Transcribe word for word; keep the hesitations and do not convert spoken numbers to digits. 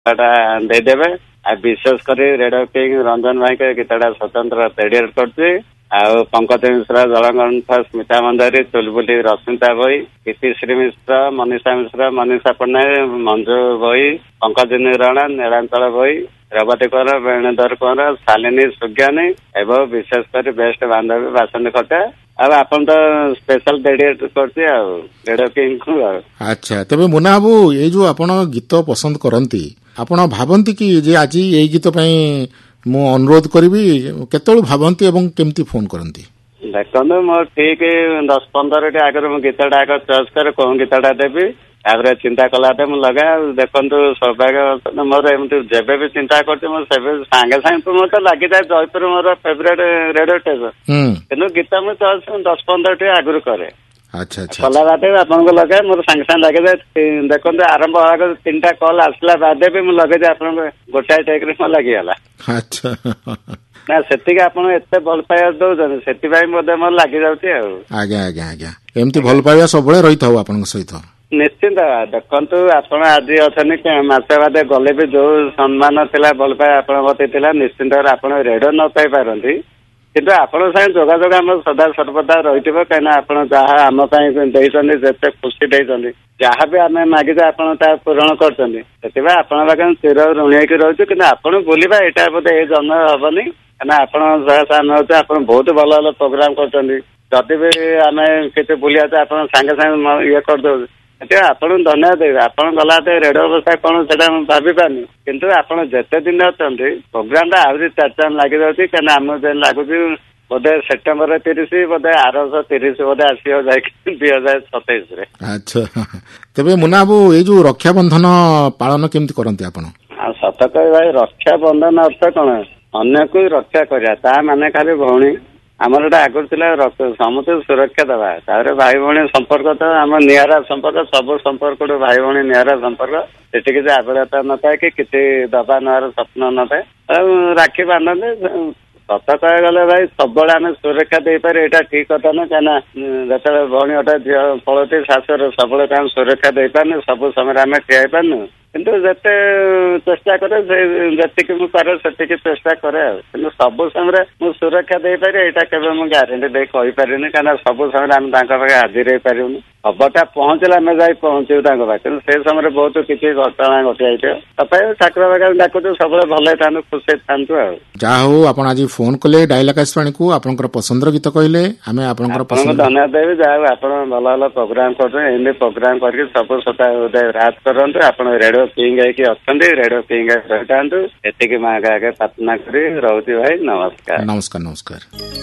ଦେଇଦେବେ। ଆଉ ବିଶେଷ କରି ରେଡିଓ କିଙ୍ଗ ରଞ୍ଜନ ଭାଇଙ୍କ ଗୀତଟା ସ୍ୱତନ୍ତ୍ର ଡେଡିକେଟ କରୁଛି। ଆଉ ପଙ୍କଜ ମିଶ୍ର, ଜଳକଣ୍ଠ, ସ୍ମିତା ମଞ୍ଜାରୀ, ଚୁଲବୁଲି ରଶ୍ମିତା ଭୋଇ, ଇତିଶ୍ରୀ ମିଶ୍ର, ମନୀଷା ମିଶ୍ର, ମନୀଷା ପଟ୍ଟନାୟକ, ମଞ୍ଜୁ ଭୋଇ, ପଙ୍କଜ ନିରଣ, ନୀଳାଞ୍ଚଳ ଭୋଇ, ରେବତୀ କର, ବେଣୁଧର କର, ଶାଲିନୀ ସୁଜ୍ଞାନୀ ଏବଂ ବିଶେଷ କରି ବେଷ୍ଟ ବାନ୍ଧବୀ ବାସନ୍ତୀ ଖଟା। ଆଉ ଆପଣ ତ ସ୍ପେଶାଲ ଡେଡିକେଟ କରୁଛି ଆଉ ରେଡିଓ କିଙ୍ଗକୁ ଆଉ। ଆଚ୍ଛା, ତେବେ ମୁନା ବାବୁ ଏଇ ଯୋଉ ଆପଣ ଗୀତ ପସନ୍ଦ କରନ୍ତି, ଆପଣ ଭାବନ୍ତି କି ଯେ ଆଜି ଏଇ ଗୀତ ପାଇଁ ମୁଁ ଅନୁରୋଧ କରିବି? କେତେବେଳେ ଭାବନ୍ତି ଏବଂ କେମିତି ଫୋନ କରନ୍ତି? ଦେଖନ୍ତୁ, ମୋର ଠିକ ଦଶ ପନ୍ଦରଟି ଆଗରୁ ମୁଁ ଗୀତଟା ଆଗ ଚଏସ୍ କରେ କୋଉ ଗୀତଟା ଦେବି, ତାପରେ ଚିନ୍ତା କଲାଟେ ମୁଁ ଲଗାଏ। ଆଉ ଦେଖନ୍ତୁ, ସୌଭାଗ୍ୟ ମୋର ଏମିତି ଯେବେ ବି ଚିନ୍ତା କରୁଛି ମୁଁ ସେବେ ସାଙ୍ଗେ ସାଙ୍ଗେ ମୋର ତ ଲାଗିଥାଏ ଜୟପୁର ମୋର ଫେଭରେଟ ରେଡିଓ ଷ୍ଟେସନ, କିନ୍ତୁ ଗୀତ ମୁଁ ଚଏସ୍ ଦଶ ପନ୍ଦରଟି ଆଗରୁ କରେ। ଆଚ୍ଛା ଆଚ୍ଛା କଲା ବାଦେ ଆପଣଙ୍କୁ ଲଗାଏ, ମୋର ସାଙ୍ଗେ ସାଙ୍ଗେ ଲାଗିଥାଏ। ଦେଖନ୍ତୁ, ଆରମ୍ଭ ଆଗ ତିନିଟା କଲ୍ ଆସିଲା ବାଦେ ବି ମୁଁ ଲଗେଇଛି ଆପଣଙ୍କୁ ଗୋଟାଏ ଟେକରେ ମୋ ଲାଗିଗଲା। ଆଚ୍ଛା, ନା ସେତିକି ଆପଣ ଏତେ ଭଲ ପାଇବା ଦଉଛନ୍ତି, ସେଥିପାଇଁ ବୋଧେ ମୋର ଲାଗିଯାଉଛି ଆଉ। ଆଜ୍ଞା ଆଜ୍ଞା ଆଜ୍ଞା ଏମିତି ଭଲ ପାଇବା ସବୁବେଳେ ରହିଥାଉ ଆପଣଙ୍କ ସହିତ। ନିଶ୍ଚିନ୍ତ। ଦେଖନ୍ତୁ, ଆପଣ ଆଜି ଅଛନ୍ତି, ମାସେ ବାଦେ ଗଲେ ବି ଯୋଉ ସମ୍ମାନ ଥିଲା, ଭଲ ପାଇବା ଆପଣଙ୍କ ପ୍ରତି ଥିଲା, ନିଶ୍ଚିନ୍ତ ଆପଣ ରେଡିଓ ନ ପାଇପାରନ୍ତି, କିନ୍ତୁ ଆପଣଙ୍କ ସାଙ୍ଗେ ଯୋଗାଯୋଗ ଆମର ସଦା ସର୍ବଦା ରହିଥିବ। କାହିଁକିନା ଆପଣ ଯାହା ଆମ ପାଇଁ ଦେଇଛନ୍ତି, ଯେତେ ଖୁସି ଦେଇଛନ୍ତି, ଯାହା ବି ଆମେ ମାଗିଛେ ଆପଣ ତାହା ପୂରଣ କରୁଛନ୍ତି। ସେଥିପାଇଁ ଆପଣଙ୍କ ପାଖରେ ଚିର ଋଣୀ ହେଇକି ରହୁଛୁ। କିନ୍ତୁ ଆପଣ ବୁଲିବା ଏଇଟା ବୋଧେ ଏଇ ଜନ୍ମ ହବନି, କାହିଁକିନା ଆପଣ ସହାୟତା ଆମେ ହଉଛୁ। ଆପଣ ବହୁତ ଭଲ ଭଲ ପ୍ରୋଗ୍ରାମ କରୁଛନ୍ତି। ଯଦି ବି ଆମେ କିଛି ବୁଲିବାକୁ ଆପଣ ସାଙ୍ଗେ ସାଙ୍ଗେ ଇଏ କରିଦଉଛୁ, ସେଥିପାଇଁ ଆପଣଙ୍କୁ ଧନ୍ୟବାଦ ଦେବି। ଆପଣ ଗଲା ରେଡିଓ ଅବସ୍ଥା କଣ ସେଟା ମୁଁ ଭାବି ପାରୁନି, କିନ୍ତୁ ଆପଣ ଯେତେ ଦିନ ଅଛନ୍ତି ପ୍ରୋଗ୍ରାମ ଟା ଆହୁରି ଚାରି ଚାରି ଲାଗିଯାଉଛି। କାହିଁକିନା ଆମକୁ ଯେମିତି ଲାଗୁଛି ବୋଧେ ସେପ୍ଟେମ୍ବର ତିରିଶ, ବୋଧେ ଆରଶହ ତିରିଶ ବୋଧେ ଆସିବ ଯାଇକି ଦୁଇ ହଜାର ସତେଇଶ ରେ। ଆଚ୍ଛା, ତେବେ ମୁନା ବାବୁ ଏଇ ଯୋଉ ରକ୍ଷାବନ୍ଧନ ପାଳନ କେମିତି କରନ୍ତି ଆପଣ? ଆଉ ସତ କହି ଭାଇ, ରକ୍ଷାବନ୍ଧନ ଅର୍ଥ କଣ? ଅନ୍ୟକୁ ରକ୍ଷା କରିବା, ତା ମାନେ ଖାଲି ଭଉଣୀ। ଆମର ଗୋଟେ ଆଗରୁ ଥିଲା ସମସ୍ତଙ୍କୁ ସୁରକ୍ଷା ଦେବା, ତାପରେ ଭାଇ ଭଉଣୀ ସମ୍ପର୍କ ତ ଆମ ନିଆରା ସମ୍ପର୍କ। ସବୁ ସମ୍ପର୍କଠୁ ଭାଇ ଭଉଣୀ ନିଆରା ସମ୍ପର୍କ। ସେଠି କିଛି ଆଗ୍ରହତା ନଥାଏ କି କିଛି ଦବା ନେବାର ସ୍ୱପ୍ନ ନଥାଏ। ଆଉ ରାକ୍ଷୀ ବାନ୍ଧନ୍ତି। ସତ କହିବାକୁ ଗଲେ ଭାଇ, ସବୁବେଳେ ଆମେ ସୁରକ୍ଷା ଦେଇପାରେ ଏଇଟା ଠିକ କଥା ନୁହେଁ। କାହିଁକିନା ଯେତେବେଳେ ଭଉଣୀ ଗୋଟେ ଝିଅ ପଳଉଛି ଶାଶୁର, ସବୁବେଳେ ତାଙ୍କୁ ସୁରକ୍ଷା ଦେଇପାରୁନୁ, ସବୁ ସମୟରେ ଆମେ ଠିଆ ହେଇପାରୁନୁ। କିନ୍ତୁ ଯେତେ ଚେଷ୍ଟା କରେ, ସେ ଯେତିକି ମୁଁ ପାରେ ସେତିକି ଚେଷ୍ଟା କରେ ଆଉ। କିନ୍ତୁ ସବୁ ସମୟରେ ମୁଁ ସୁରକ୍ଷା ଦେଇପାରେ ଏଇଟା କେବେ ମୁଁ ଗ୍ୟାରେଣ୍ଟି ଦେଇ କହିପାରିନି, କାହିଁକିନା ସବୁ ସମୟରେ ଆମେ ତାଙ୍କ ପାଖେ ହାଜିର ହେଇପାରିବୁନି। ଖବରଟା ପହଞ୍ଚିଲେ ଆମେ ଯାଇ ପହଞ୍ଚିବୁ ତାଙ୍କ ପାଖେ, କିନ୍ତୁ ସେ ସମୟରେ ବହୁତ କିଛି ଘଟଣା ଘଟି ଯାଇଥିବ। ତଥାପି ଠାକୁର ପାଖରେ ଡାକୁଛୁ ସବୁବେଳେ ଭଲ ହେଇଥାନ୍ତୁ, ଖୁସି ହେଇଥାନ୍ତୁ ଆଉ। ଯାହା ହଉ, ଆପଣ ଆଜି ଫୋନ କଲେ ଡାଇଲ ଆକାଶବାଣୀକୁ, ଆପଣଙ୍କର ପସନ୍ଦର ଗୀତ କହିଲେ, ଆମେ ଆପଣଙ୍କର ଆପଣଙ୍କୁ ଧନ୍ୟବାଦ ଦେବି। ଯାହା ହଉ ଆପଣ ଭଲ ଭଲ ପ୍ରୋଗ୍ରାମ କରୁଛନ୍ତି। ଏମିତି ପ୍ରୋଗ୍ରାମ କରିକି ସବୁ ସଦା ରାଜ କରନ୍ତୁ। ଆପଣ ରେଡିଓ କିଙ୍ଗ ହେଇକି ଅଛନ୍ତି, ରେଡିଓ କିଙ୍ଗ ରହିଥାନ୍ତୁ। ଏତିକି ମା ଆଗେ ପ୍ରାର୍ଥନା କରି ରହୁଛି ଭାଇ। ନମସ୍କାର ନମସ୍କାର ନମସ୍କାର।